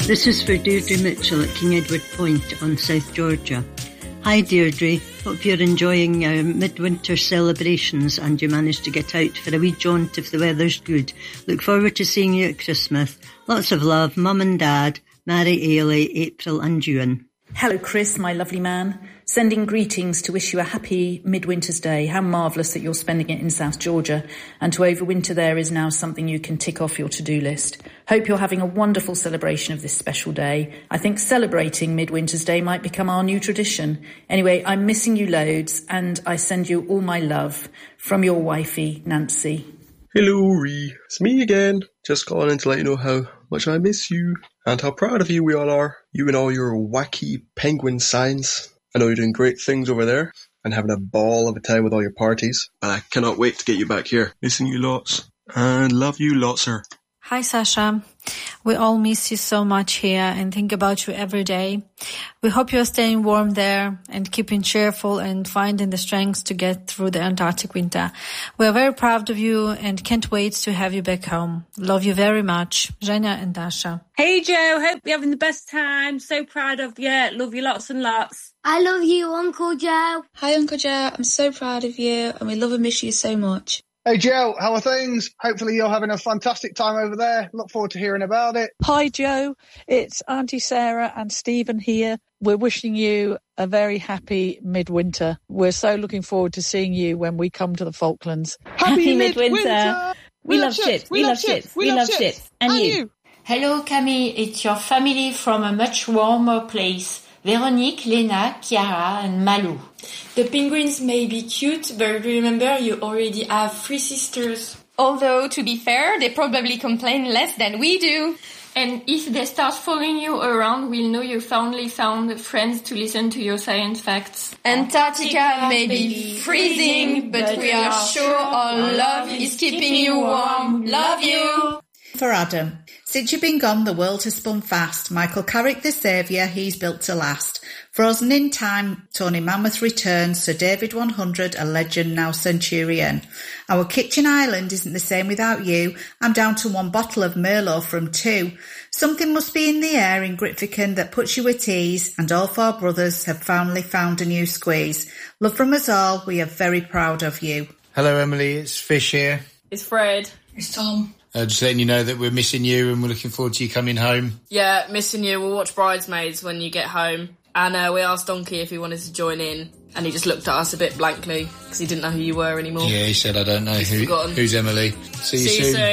This is for Deirdre Mitchell at King Edward Point on South Georgia. Hi Deirdre, hope you're enjoying our midwinter celebrations and you managed to get out for a wee jaunt if the weather's good. Look forward to seeing you at Christmas. Lots of love, Mum and Dad, Mary, Ailey, April and Ewan. Hello Chris, my lovely man. Sending greetings to wish you a happy midwinter's day. How marvellous that you're spending it in South Georgia, and to overwinter there is now something you can tick off your to-do list. Hope you're having a wonderful celebration of this special day. I think celebrating midwinter's day might become our new tradition. Anyway, I'm missing you loads and I send you all my love from your wifey, Nancy. Hello Ree, it's me again. Just calling in to let you know how much I miss you and how proud of you we all are. You and all your wacky penguin signs. I know you're doing great things over there and having a ball of a time with all your parties. And I cannot wait to get you back here. Missing you lots and love you lots, sir. Hi, Sasha. We all miss you so much here and think about you every day. We hope you're staying warm there and keeping cheerful and finding the strength to get through the Antarctic winter. We're very proud of you and can't wait to have you back home. Love you very much. Zhenya and Dasha. Hey, Joe. Hope you're having the best time. So proud of you. Love you lots and lots. I love you, Uncle Joe. Hi, Uncle Joe. I'm so proud of you and we love and miss you so much. Hey Joe, how are things? Hopefully you're having a fantastic time over there. Look forward to hearing about it. Hi Joe, it's Auntie Sarah and Stephen here. We're wishing you a very happy midwinter. We're so looking forward to seeing you when we come to the Falklands. Happy midwinter! We love ships, we love ships, we love ships. And you? Hello Camille, it's your family from a much warmer place. Véronique, Lena, Chiara and Malou. The penguins may be cute, but remember you already have 3 sisters. Although, to be fair, they probably complain less than we do. And if they start following you around, we'll know you finally found friends to listen to your science facts. Antarctica may be freezing, but we are sure our love is keeping you warm. Love you! For Adam. Since you've been gone, the world has spun fast. Michael Carrick, the saviour, he's built to last. Frozen in time, Tony Mammoth returns, Sir David 100, a legend, now centurion. Our kitchen island isn't the same without you. I'm down to 1 bottle of Merlot from 2. Something must be in the air in Grytviken that puts you at ease, and all 4 brothers have finally found a new squeeze. Love from us all, we are very proud of you. Hello Emily, it's Fish here. It's Fred. It's Tom. Just letting you know that we're missing you and we're looking forward to you coming home. Yeah, missing you. We'll watch Bridesmaids when you get home. And we asked Donkey if he wanted to join in, and he just looked at us a bit blankly because he didn't know who you were anymore. Yeah, he said, I don't know who's Emily. See you soon.